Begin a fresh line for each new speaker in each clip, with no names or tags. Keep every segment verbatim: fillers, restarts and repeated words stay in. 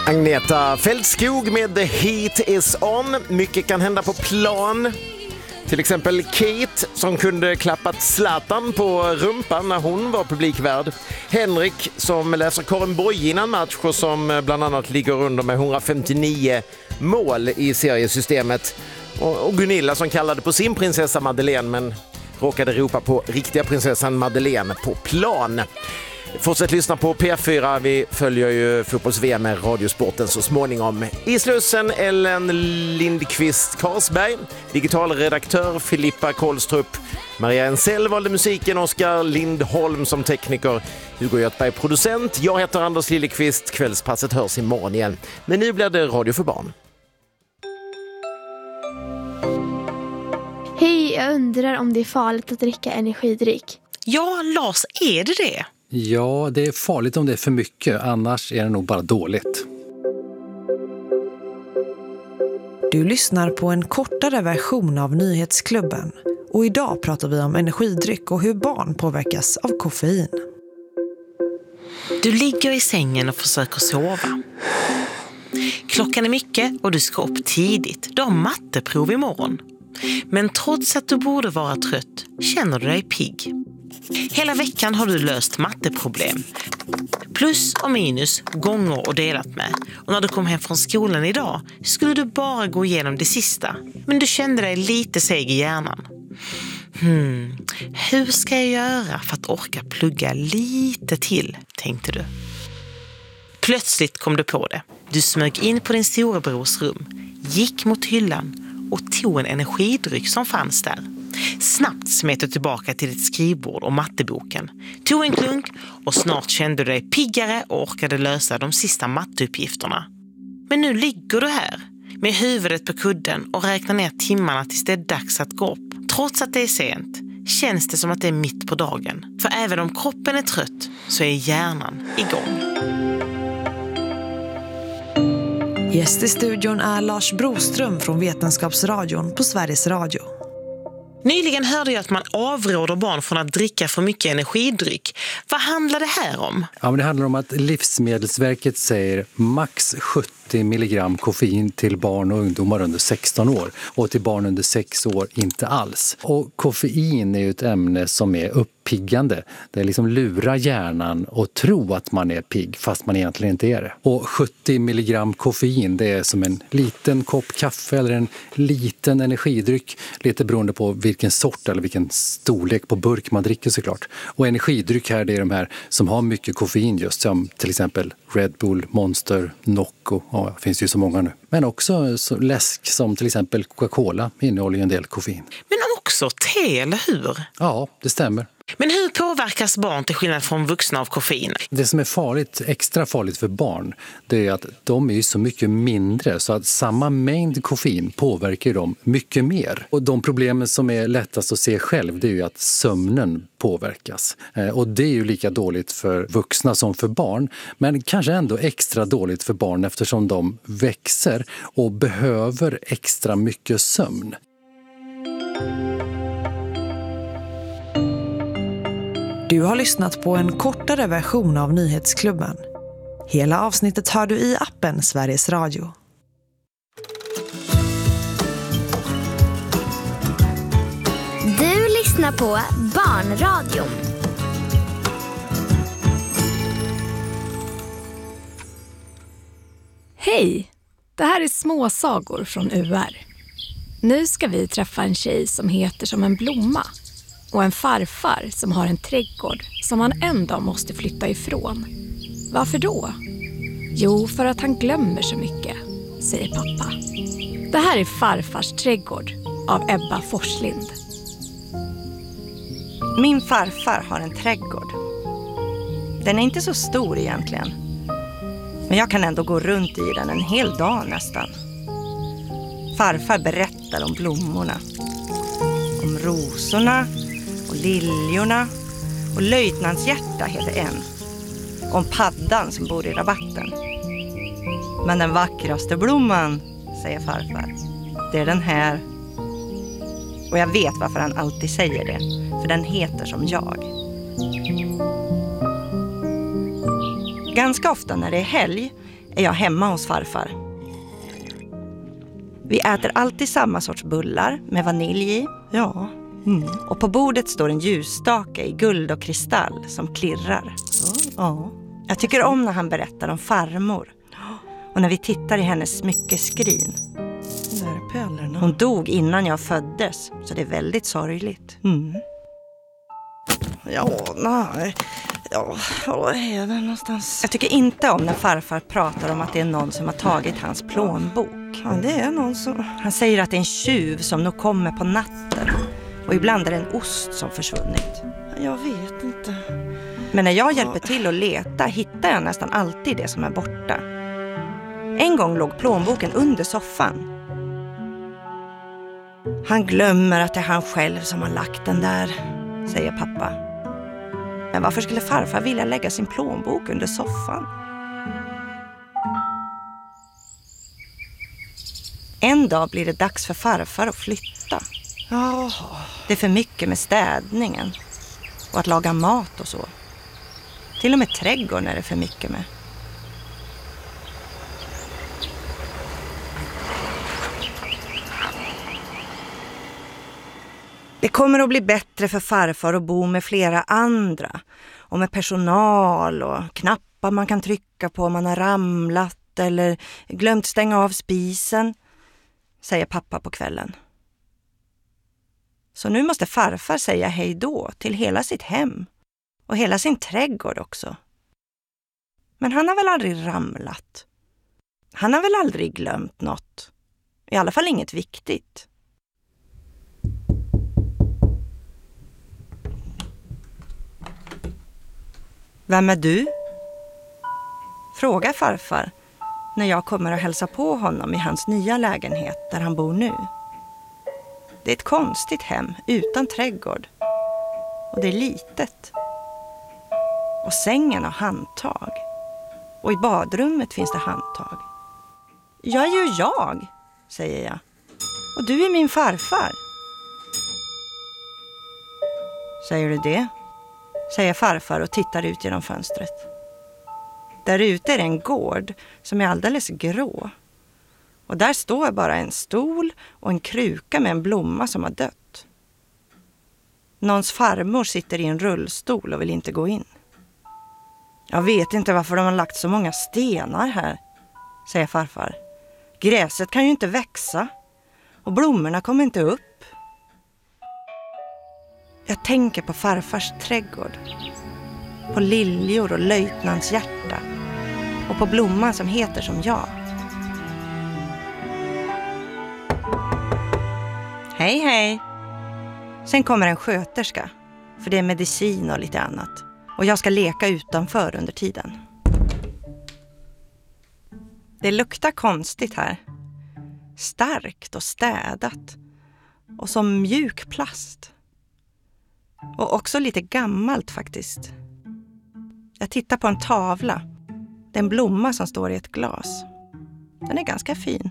Agneta Fältskog med The Heat is on. Mycket kan hända på plan. Till exempel Kate som kunde klappat Zlatan på rumpan när hon var publikvärd. Henrik som läser Karin Boye innan match och som bland annat ligger under med hundrafemtionio mål i seriesystemet. Och Gunilla som kallade på sin prinsessa Madeleine men råkade ropa på riktiga prinsessan Madeleine på plan. Fortsätt lyssna på P fyra. Vi följer ju fotbolls-V M med Radiosporten så småningom. I Slussen Ellen Lindqvist Karsberg, digital redaktör Filippa Kolstrup, Maria Ensell valde musiken, Oskar Lindholm som tekniker, Hugo Göthberg producent. Jag heter Anders Lillekvist. Kvällspasset hörs imorgon igen. Men nu blir det Radio för barn.
Hej, jag undrar om det är farligt att dricka energidryck.
Ja, Lars, är det det?
Ja, det är farligt om det är för mycket, annars är det nog bara dåligt.
Du lyssnar på en kortare version av Nyhetsklubben. Och idag pratar vi om energidryck och hur barn påverkas av koffein.
Du ligger i sängen och försöker sova. Klockan är mycket och du ska upp tidigt. Du har matteprov imorgon. Men trots att du borde vara trött känner du dig pigg. Hela veckan har du löst matteproblem. Plus och minus, gånger och delat med. Och när du kom hem från skolan idag skulle du bara gå igenom det sista. Men du kände dig lite seg i hjärnan. Hmm, hur ska jag göra för att orka plugga lite till, tänkte du. Plötsligt kom du på det. Du smög in på din storebrors rum, gick mot hyllan och tog en energidryck som fanns där. Snabbt smet du tillbaka till ditt skrivbord och matteboken. Tog en klunk och snart kände du dig piggare och orkade lösa de sista matteuppgifterna. Men nu ligger du här med huvudet på kudden och räknar ner timmarna tills det är dags att gå upp. Trots att det är sent känns det som att det är mitt på dagen. För även om kroppen är trött så är hjärnan igång.
Gäst i studion är Lars Broström från Vetenskapsradion på Sveriges Radio.
Nyligen hörde jag att man avråder barn från att dricka för mycket energidryck. Vad handlar det här om?
Ja, men det handlar om att Livsmedelsverket säger max sjuttio milligram koffein till barn och ungdomar under sexton år och till barn under sex år inte alls. Och koffein är ju ett ämne som är uppiggande. Det är liksom lura hjärnan och tro att man är pigg fast man egentligen inte är det. Och sjuttio milligram koffein, det är som en liten kopp kaffe eller en liten energidryck, lite beroende på vilken sort eller vilken storlek på burk man dricker såklart. Och energidryck här, det är de här som har mycket koffein just, som till exempel Red Bull, Monster, Nocco, ja, det finns ju så många nu. Men också så läsk som till exempel Coca-Cola innehåller ju en del koffein.
Men också te, eller hur?
Ja, det stämmer.
Men hur påverkas barn till skillnad från vuxna av koffein?
Det som är farligt, extra farligt för barn, det är att de är så mycket mindre så att samma mängd koffein påverkar dem mycket mer. Och de problemen som är lättast att se själv, det är ju att sömnen påverkas. Och det är ju lika dåligt för vuxna som för barn, men kanske ändå extra dåligt för barn eftersom de växer och behöver extra mycket sömn.
Du har lyssnat på en kortare version av Nyhetsklubben. Hela avsnittet hör du i appen Sveriges Radio.
Du lyssnar på Barnradion.
Hej! Det här är småsagor från U R. Nu ska vi träffa en tjej som heter som en blomma. Och en farfar som har en trädgård som han en dag måste flytta ifrån. Varför då? Jo, för att han glömmer så mycket, säger pappa. Det här är Farfars trädgård av Ebba Forslind.
Min farfar har en trädgård. Den är inte så stor egentligen. Men jag kan ändå gå runt i den en hel dag nästan. Farfar berättar om blommorna. Om rosorna och liljorna. Och löjtnantshjärta heter en. Om paddan som bor i rabatten. Men den vackraste blomman, säger farfar, det är den här. Och jag vet varför han alltid säger det. För den heter som jag. Ganska ofta när det är helg är jag hemma hos farfar. Vi äter alltid samma sorts bullar med vanilj i. Ja. Mm. Och på bordet står en ljusstake i guld och kristall som klirrar. Ja. Jag tycker om när han berättar om farmor. Och när vi tittar i hennes smyckeskrin.
Där är pärlorna.
Hon dog innan jag föddes, så det är väldigt sorgligt.
Mm. Ja, nej. Ja, var är den någonstans?
Jag tycker inte om när farfar pratar om att det är någon som har tagit hans plånbok.
Ja, det är någon som...
Han säger att det är en tjuv som nog kommer på natten. Och ibland är det en ost som försvunnit.
Jag vet inte.
Men när jag hjälper till att leta hittar jag nästan alltid det som är borta. En gång låg plånboken under soffan. Han glömmer att det är han själv som har lagt den där, säger pappa. Men varför skulle farfar vilja lägga sin plånbok under soffan? En dag blir det dags för farfar att flytta.
Jaha.
Det är för mycket med städningen och att laga mat och så. Till och med trädgården är det för mycket med. Det kommer att bli bättre för farfar att bo med flera andra. Och med personal och knappar man kan trycka på om man har ramlat eller glömt stänga av spisen, säger pappa på kvällen. Så nu måste farfar säga hej då till hela sitt hem och hela sin trädgård också. Men han har väl aldrig ramlat. Han har väl aldrig glömt något. I alla fall inget viktigt. Vem är du? Frågar farfar när jag kommer att hälsa på honom i hans nya lägenhet där han bor nu. Det är ett konstigt hem utan trädgård. Och det är litet. Och sängen har handtag. Och i badrummet finns det handtag. Jag är ju jag, säger jag. Och du är min farfar. Säger du det? Säger farfar och tittar ut genom fönstret. Där ute är det en gård som är alldeles grå. Och där står bara en stol och en kruka med en blomma som har dött. Någons farmor sitter i en rullstol och vill inte gå in. Jag vet inte varför de har lagt så många stenar här, säger farfar. Gräset kan ju inte växa och blommorna kommer inte upp. Jag tänker på farfars trädgård, på liljor och löjtnantshjärta och på blomman som heter som jag. Hej, hej. Sen kommer en sköterska, för det är medicin och lite annat. Och jag ska leka utanför under tiden. Det luktar konstigt här. Starkt och städat. Och som mjuk plast. Och också lite gammalt faktiskt. Jag tittar på en tavla. Det är en blomma som står i ett glas. Den är ganska fin.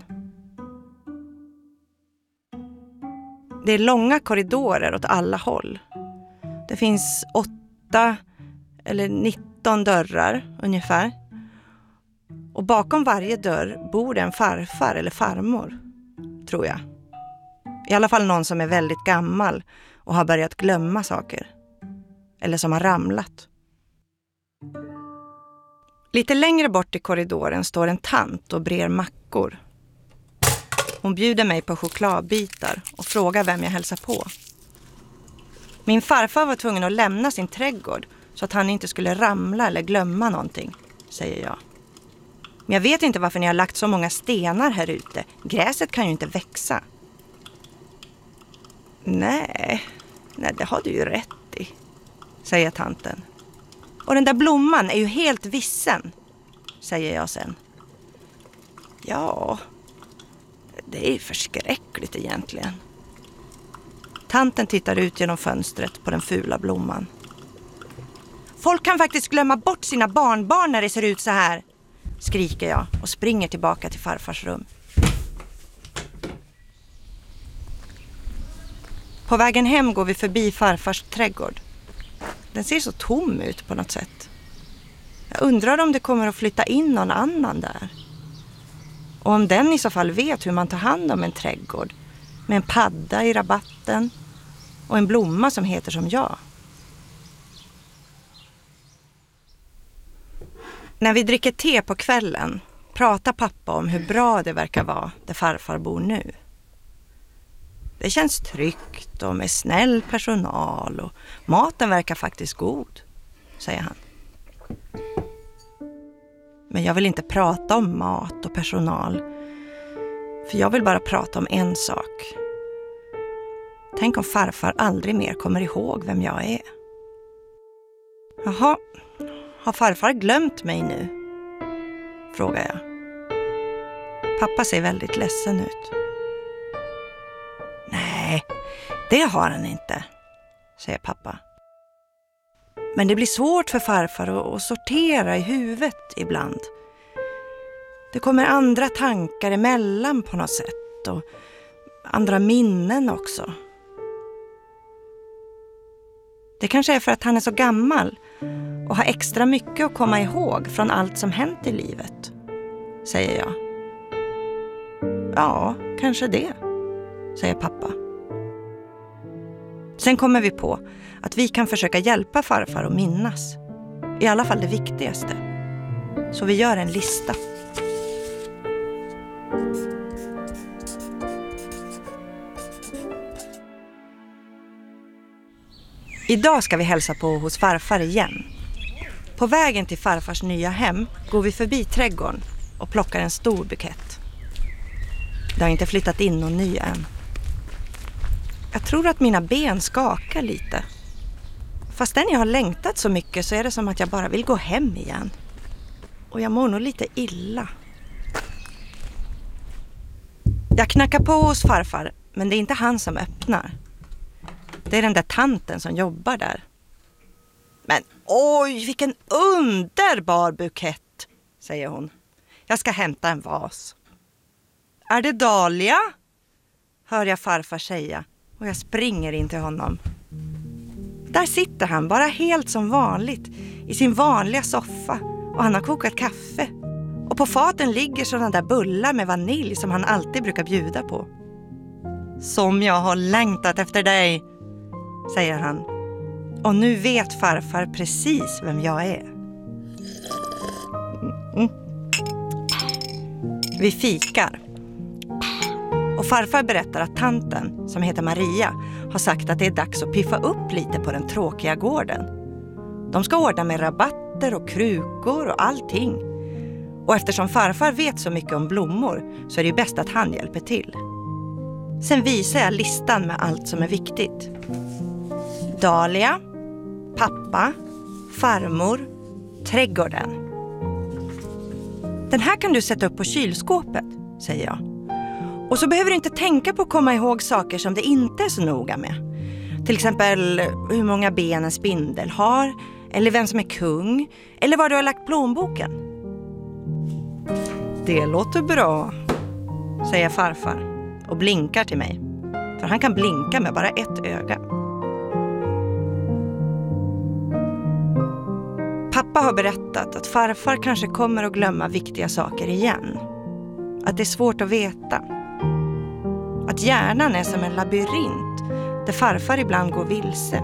Det är långa korridorer åt alla håll. Det finns åtta eller nitton dörrar ungefär. Och bakom varje dörr bor det en farfar eller farmor, tror jag. I alla fall någon som är väldigt gammal och har börjat glömma saker. Eller som har ramlat. Lite längre bort i korridoren står en tant och brer mackor. Hon bjuder mig på chokladbitar och frågar vem jag hälsar på. Min farfar var tvungen att lämna sin trädgård så att han inte skulle ramla eller glömma någonting, säger jag. Men jag vet inte varför ni har lagt så många stenar här ute. Gräset kan ju inte växa. Nej, nej det har du ju rätt i, säger tanten. Och den där blomman är ju helt vissen, säger jag sen. Ja, det är förskräckligt egentligen. Tanten tittar ut genom fönstret på den fula blomman. Folk kan faktiskt glömma bort sina barnbarn när det ser ut så här, skriker jag och springer tillbaka till farfars rum. På vägen hem går vi förbi farfars trädgård. Den ser så tom ut på något sätt. Jag undrar om det kommer att flytta in någon annan där. Och om den i så fall vet hur man tar hand om en trädgård med en padda i rabatten och en blomma som heter som jag. När vi dricker te på kvällen pratar pappa om hur bra det verkar vara där farfar bor nu. Det känns tryggt och med snäll personal och maten verkar faktiskt god, säger han. Men jag vill inte prata om mat och personal, för jag vill bara prata om en sak. Tänk om farfar aldrig mer kommer ihåg vem jag är. Jaha, har farfar glömt mig nu? Frågar jag. Pappa ser väldigt ledsen ut. Nej, det har han inte, säger pappa. Men det blir svårt för farfar att sortera i huvudet ibland. Det kommer andra tankar emellan på något sätt och andra minnen också. Det kanske är för att han är så gammal och har extra mycket att komma ihåg från allt som hänt i livet, säger jag. Ja, kanske det, säger pappa. Sen kommer vi på att vi kan försöka hjälpa farfar att minnas. I alla fall det viktigaste. Så vi gör en lista. Idag ska vi hälsa på hos farfar igen. På vägen till farfars nya hem går vi förbi trädgården och plockar en stor bukett. Det har inte flyttat in någon ny än. Jag tror att mina ben skakar lite. Fastän jag har längtat så mycket så är det som att jag bara vill gå hem igen. Och jag mår nog lite illa. Jag knackar på hos farfar, men det är inte han som öppnar. Det är den där tanten som jobbar där. Men oj, vilken underbar bukett, säger hon. Jag ska hämta en vas. Är det dahlia? Hör jag farfar säga och jag springer in till honom. Där sitter han bara helt som vanligt i sin vanliga soffa och han har kokat kaffe. Och på faten ligger sådana där bullar med vanilj som han alltid brukar bjuda på. Som jag har längtat efter dig, säger han. Och nu vet farfar precis vem jag är. Mm. Vi fikar. Och farfar berättar att tanten, som heter Maria, har sagt att det är dags att piffa upp lite på den tråkiga gården. De ska ordna med rabatter och krukor och allting. Och eftersom farfar vet så mycket om blommor så är det ju bäst att han hjälper till. Sen visar jag listan med allt som är viktigt. Dahlia, pappa, farmor, trädgården. Den här kan du sätta upp på kylskåpet, säger jag. Och så behöver du inte tänka på att komma ihåg saker som det inte är så noga med. Till exempel hur många ben en spindel har, eller vem som är kung, eller var du har lagt plånboken. Det låter bra, säger farfar och blinkar till mig. För han kan blinka med bara ett öga. Pappa har berättat att farfar kanske kommer att glömma viktiga saker igen. Att det är svårt att veta. Att hjärnan är som en labyrint där farfar ibland går vilse.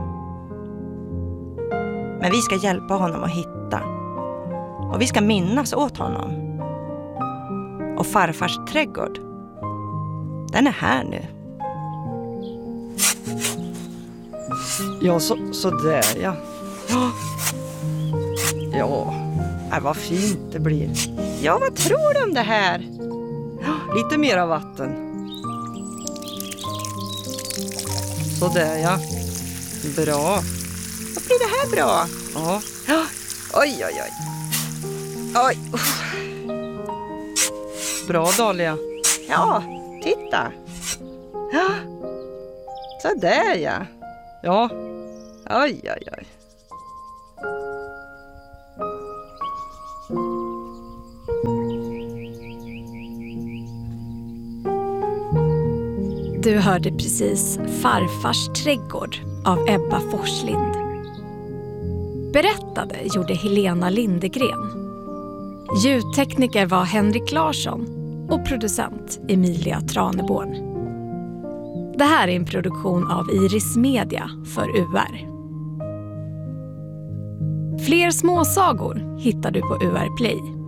Men vi ska hjälpa honom att hitta. Och vi ska minnas åt honom. Och farfars trädgård, den är här nu.
Ja, så, så där ja. Ja, ja, vad fint det blir.
Ja, vad tror du om det här?
Lite mer av vatten. Så där ja. Bra.
Vad blir det här bra?
Ja.
Oj, oj, oj. Oj.
Bra dahlia.
Ja, titta.
Ja. Så där ja. Ja. Oj, oj, oj.
Du hörde precis Farfars trädgård av Ebba Forslind. Berättade gjorde Helena Lindegren. Ljudtekniker var Henrik Larsson och producent Emilia Traneborn. Det här är en produktion av Iris Media för U R. Fler småsagor hittar du på U R Play.